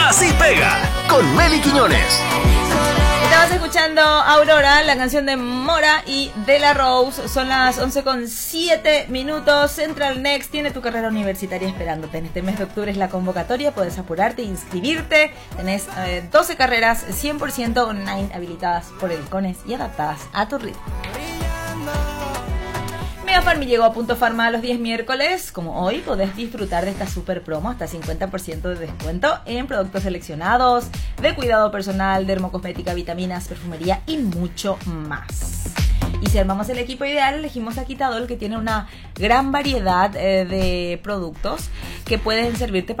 Así pega, con Meli Quiñones. Estabas escuchando Aurora, la canción de Mora y De La Rose. Son las 11:07. Central Next tiene tu carrera universitaria esperándote. En este mes de octubre es la convocatoria. Puedes apurarte e inscribirte. Tenés 12 carreras 100% online habilitadas por el CONES y adaptadas a tu ritmo. Megafarm llegó a Punto Farma los 10 miércoles. Como hoy, podés disfrutar de esta super promo, hasta 50% de descuento en productos seleccionados, de cuidado personal, dermocosmética, vitaminas, perfumería y mucho más. Y si armamos el equipo ideal, elegimos a Quitadol, que tiene una gran variedad de productos que pueden servirte